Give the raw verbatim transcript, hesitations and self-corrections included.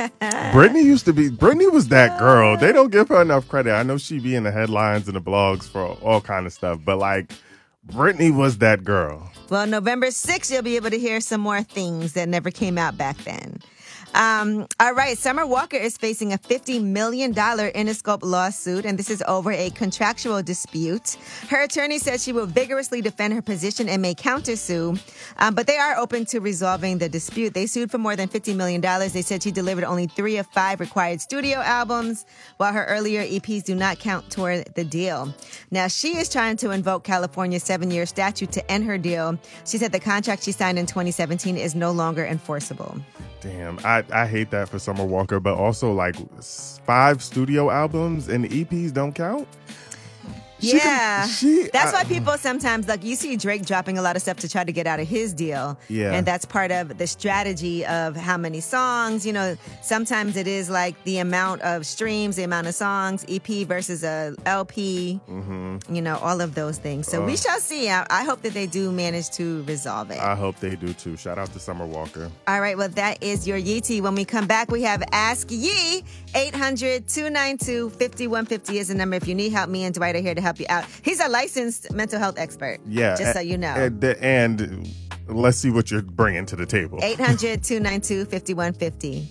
Brittany used to be, Brittany was that girl. They don't give her enough credit. I know she be in the headlines and the blogs for all kind of stuff, but like, Brittany was that girl. Well, November sixth, you'll be able to hear some more things that never came out back then. Um, all right, Summer Walker is facing a fifty million dollars Interscope lawsuit, and this is over a contractual dispute. Her attorney said she will vigorously defend her position and may countersue, um, but they are open to resolving the dispute. They sued for more than fifty million dollars. They said she delivered only three of five required studio albums, while her earlier E Ps do not count toward the deal. Now, she is trying to invoke California's seven-year statute to end her deal. She said the contract she signed in twenty seventeen is no longer enforceable. Damn, I, I hate that for Summer Walker, but also like five studio albums and E Ps don't count? She yeah, can, she, that's I, why people sometimes, like, you see Drake dropping a lot of stuff to try to get out of his deal. Yeah. And that's part of the strategy of how many songs. You know, sometimes it is like the amount of streams, the amount of songs, E P versus a L P, mm-hmm. you know, all of those things. So uh, we shall see. I, I hope that they do manage to resolve it. I hope they do too. Shout out to Summer Walker. All right, well, that is your Yee Tea. When we come back, we have Ask Yee. eight hundred, two nine two, five one five zero is the number. If you need help, me and Dwight are here to help you out. He's a licensed mental health expert. Yeah. Just so you know. And, and let's see what you're bringing to the table. eight hundred, two nine two, five one five zero.